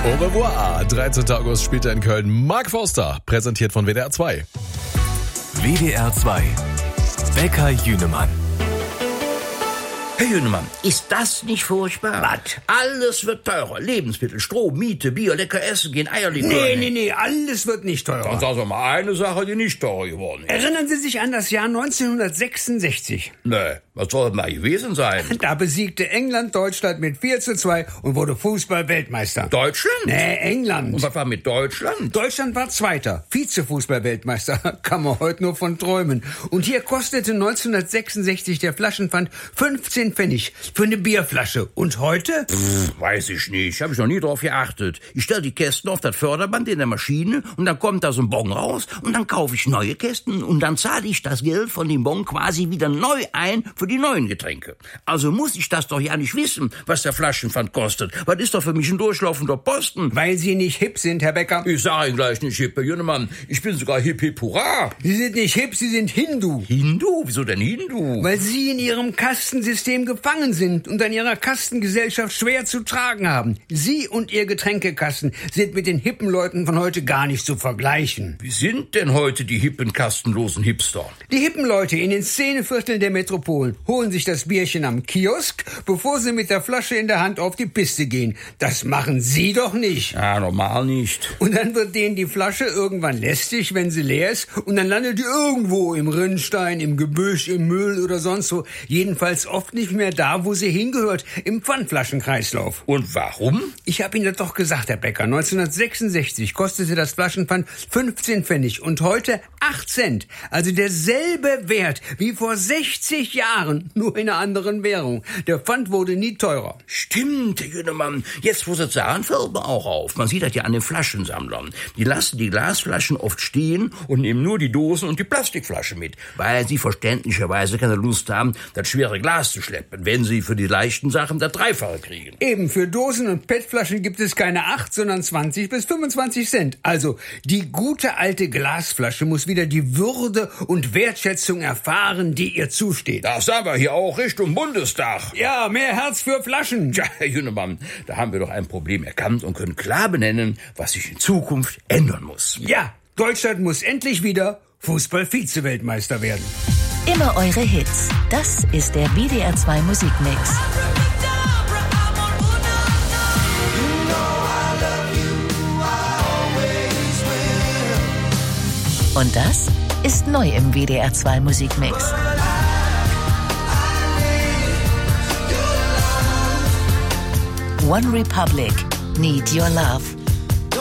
Au revoir. 13. August spielt er in Köln. Mark Forster, präsentiert von WDR 2. WDR 2. Bäcker Jünemann. Herr Jünemann, ist das nicht furchtbar? Was? Alles wird teurer. Lebensmittel, Strom, Miete, Bier, lecker essen gehen, Eierlikör. Nee, alles wird nicht Dann teurer. sagen Sie mal eine Sache, die nicht teurer geworden ist. Erinnern Sie sich an das Jahr 1966. Nee, was soll das mal gewesen sein? Da besiegte England Deutschland mit 4:2 und wurde Fußball-Weltmeister. Deutschland? Nee, England. Und was war mit Deutschland? Deutschland war Zweiter, Vize-Fußball-Weltmeister. Kann man heute nur von träumen. Und hier kostete 1966 der Flaschenpfand 15 Pfennig für eine Bierflasche. Und heute? Weiß ich nicht, habe ich noch nie drauf geachtet. Ich stelle die Kästen auf das Förderband in der Maschine und dann kommt da so ein Bon raus und dann kaufe ich neue Kästen und dann zahle ich das Geld von dem Bon quasi wieder neu ein für die neuen Getränke. Also muss ich das doch ja nicht wissen, was der Flaschenpfand kostet. Was ist doch für mich ein durchlaufender Posten? Weil Sie nicht hip sind, Herr Bäcker. Ich sage Ihnen gleich nicht hip, Herr Jünemann. Ich bin sogar hip hip hurra. Sie sind nicht hip, Sie sind Hindu. Hindu? Wieso denn Hindu? Weil Sie in Ihrem Kastensystem gefangen sind und an Ihrer Kastengesellschaft schwer zu tragen haben. Sie und Ihr Getränkekasten sind mit den hippen Leuten von heute gar nicht zu vergleichen. Wie sind denn heute die hippen, kastenlosen Hipster? Die hippen Leute in den Szenevierteln der Metropolen holen sich das Bierchen am Kiosk, bevor sie mit der Flasche in der Hand auf die Piste gehen. Das machen Sie doch nicht. Ja, normal nicht. Und dann wird denen die Flasche irgendwann lästig, wenn sie leer ist, und dann landet die irgendwo im Rinnstein, im Gebüsch, im Müll oder sonst wo. Jedenfalls oft nicht mehr da, wo sie hingehört, im Pfandflaschenkreislauf. Und warum? Ich habe Ihnen das doch gesagt, Herr Bäcker. 1966 kostete das Flaschenpfand 15 Pfennig und heute 8 Cent. Also derselbe Wert wie vor 60 Jahren, nur in einer anderen Währung. Der Pfand wurde nie teurer. Stimmt, Herr Jünemann. Jetzt, wo Sie sagen, fällt mir auch auf. Man sieht das ja an den Flaschensammlern. Die lassen die Glasflaschen oft stehen und nehmen nur die Dosen und die Plastikflasche mit, weil sie verständlicherweise keine Lust haben, das schwere Glas zu schleppen, wenn sie für die leichten Sachen das Dreifache kriegen. Eben, für Dosen und PET-Flaschen gibt es keine 8, sondern 20 bis 25 Cent. Also, die gute alte Glasflasche muss wieder die Würde und Wertschätzung erfahren, die ihr zusteht. Das sagen wir hier auch Richtung Bundestag. Ja, mehr Herz für Flaschen. Tja, Herr Jünemann, da haben wir doch ein Problem erkannt und können klar benennen, was sich in Zukunft ändern muss. Ja, Deutschland muss endlich wieder Fußball-Vize-Weltmeister werden. Immer eure Hits. Das ist der WDR 2 Musikmix. Und das ist neu im WDR 2 Musikmix. One Republic, Need Your Love.